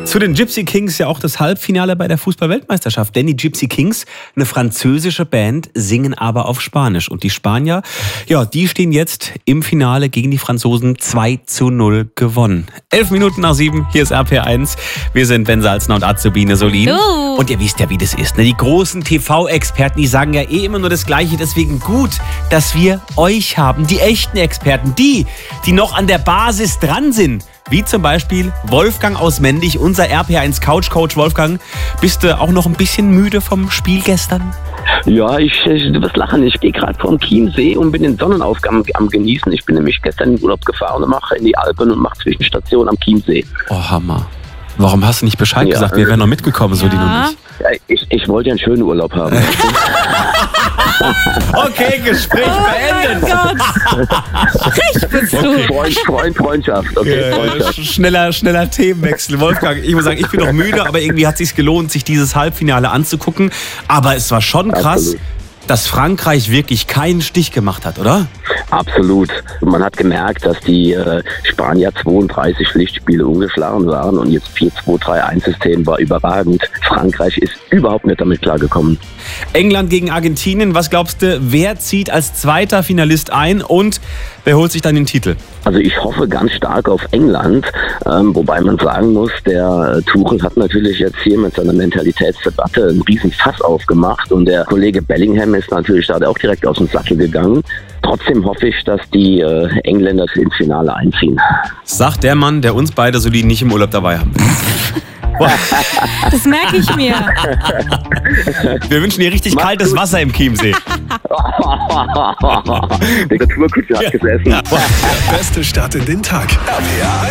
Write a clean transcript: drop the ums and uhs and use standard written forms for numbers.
Zu den Gypsy Kings ja auch das Halbfinale bei der Fußball-Weltmeisterschaft. Denn die Gypsy Kings, eine französische Band, singen aber auf Spanisch. Und die Spanier, ja, die stehen jetzt im Finale gegen die Franzosen 2:0 gewonnen. 11:07, hier ist RPR1. Wir sind Ben Salzner und Azubine Solin. Und ihr wisst ja, wie das ist. Ne? Die großen TV-Experten, die sagen ja immer nur das Gleiche. Deswegen gut, dass wir euch haben. Die echten Experten, die noch an der Basis dran sind. Wie zum Beispiel Wolfgang aus Mendig, unser RPR1 Couch-Coach. Wolfgang, bist du auch noch ein bisschen müde vom Spiel gestern? Ja, du wirst lachen. Ich gehe gerade vom Chiemsee und bin den Sonnenaufgang am Genießen. Ich bin nämlich gestern in den Urlaub gefahren und mache in die Alpen und mache Zwischenstation am Chiemsee. Oh, Hammer. Warum hast du nicht Bescheid gesagt? Wir wären noch mitgekommen, so die noch nicht. Ja, ich wollte ja einen schönen Urlaub haben. Okay, Gespräch beendet. Oh mein Gott. Frech bist du. Okay. Freundschaft. Okay, Freundschaft. Schneller Themenwechsel. Wolfgang, ich muss sagen, ich bin noch müde, aber irgendwie hat es sich gelohnt, sich dieses Halbfinale anzugucken. Aber es war schon krass, Absolut. dass Frankreich wirklich keinen Stich gemacht hat, oder? Absolut. Man hat gemerkt, dass die Spanier 32 Pflichtspiele ungeschlagen waren und jetzt 4-2-3-1-System war überragend. Frankreich ist überhaupt nicht damit klargekommen. England gegen Argentinien, was glaubst du, wer zieht als zweiter Finalist ein und wer holt sich dann den Titel? Also ich hoffe ganz stark auf England, wobei man sagen muss, der Tuchel hat natürlich jetzt hier mit seiner Mentalitätsdebatte einen riesen Fass aufgemacht und der Kollege Bellingham ist natürlich da auch direkt aus dem Sattel gegangen. Trotzdem hoffe ich, dass die Engländer ins Finale einziehen. Sagt der Mann, der uns beide so nicht im Urlaub dabei haben will. Das merke ich mir. Wir wünschen dir richtig kaltes Wasser im Chiemsee. Der Tourkutscher hat gesessen. Der beste Start in den Tag. RPR